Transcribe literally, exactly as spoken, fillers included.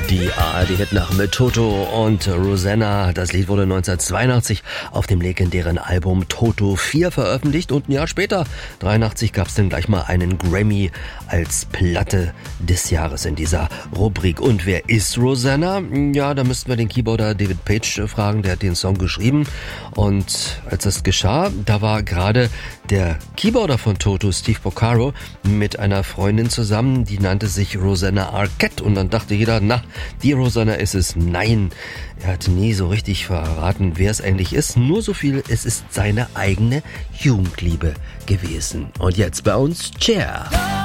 Die A R D-Hitnacht mit Toto und Rosanna. Das Lied wurde neunzehnhundertzweiundachtzig auf dem legendären Album Toto vier veröffentlicht und ein Jahr später, dreiundachtzig, gab es dann gleich mal einen Grammy als Platte des Jahres in dieser Rubrik. Und wer ist Rosanna? Ja, da müssten wir den Keyboarder David Page fragen, der hat den Song geschrieben. Und als das geschah, da war gerade der Keyboarder von Toto, Steve Porcaro, mit einer Freundin zusammen, die nannte sich Rosanna Arquette. Und dann dachte jeder, na, die Rosanna ist es. Nein, er hat nie so richtig verraten, wer es eigentlich ist. Nur so viel, es ist seine eigene Jugendliebe gewesen. Und jetzt bei uns Cher.